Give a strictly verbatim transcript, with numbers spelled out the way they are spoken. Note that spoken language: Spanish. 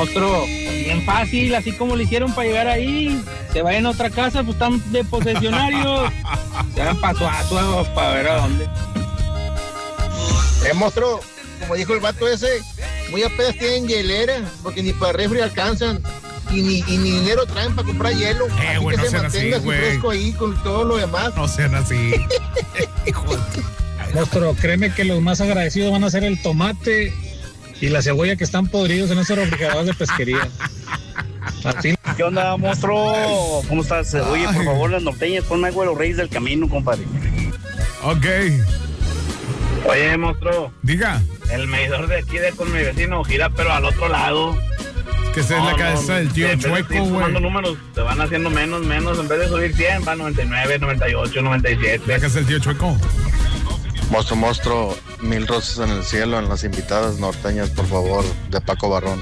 Monstruo, bien fácil, así como le hicieron para llegar ahí. Se vayan a otra casa, pues están de posesionarios. Se van paso a paso para ver a dónde. Eh, monstruo, como dijo el vato ese, muy apenas tienen hielera, porque ni para refri alcanzan. Y ni, y ni dinero traen para comprar hielo. Eh, así güey, que no se sean mantenga así, así fresco güey. ahí con todo lo demás. No sean así. Hijo de... Monstruo, créeme que los más agradecidos van a ser el tomate y la cebolla que están podridos en esos refrigeradores de pesquería. Así. ¿Qué onda, monstruo? ¿Cómo estás? Oye, por favor, las norteñas, ponme algo de los Reyes del Camino, compadre. Ok. Oye, monstruo. Diga. El medidor de aquí de con mi vecino gira, pero al otro lado. Que esa es la cabeza del tío Chueco, güey. Sumando números, te van haciendo menos, menos. En vez de subir cien, van noventa y nueve, noventa y ocho, noventa y siete. La casa del tío Chueco. Monstruo, monstruo, mil rosas en el cielo en las invitadas norteñas, por favor, de Paco Barrón.